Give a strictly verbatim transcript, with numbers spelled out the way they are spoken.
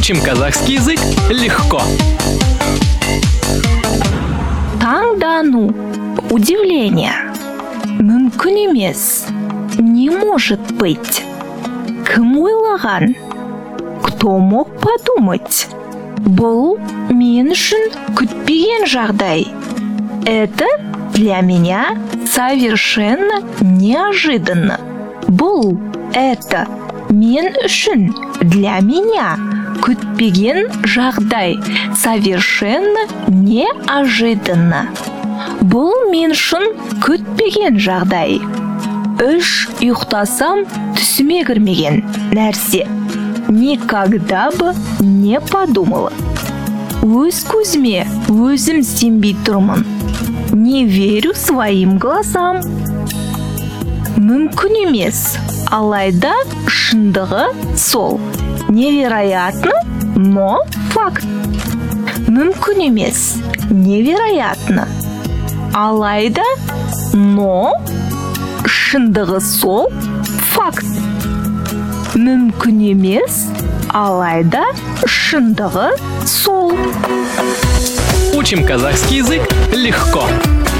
Учим казахский язык легко. Таңдану. Удивление. Мүмкін емес. Не может быть. Кім ойлаған? Кто мог подумать? Бұл мен үшін күтпеген жағдай. Это для меня совершенно неожиданно. Бұл, это, мен үшін, для меня, күтпеген жағдай, совершенно неожиданно. Бұл мен үшін күтпеген жағдай. Үш ұйықтасам түсіме кірмеген нәрсе. Никогда бы не подумала. Өз көзіме өзім сенбей тұрмын. Не верю своим глазам. Мүмкін емес, алайда шындығы сол. Невероятно, но факт. Мүмкін емес, невероятно. Алайда, но шындығы сол, факт. Мүмкін емес, алайда шындығы сол. Учим казахский язык легко.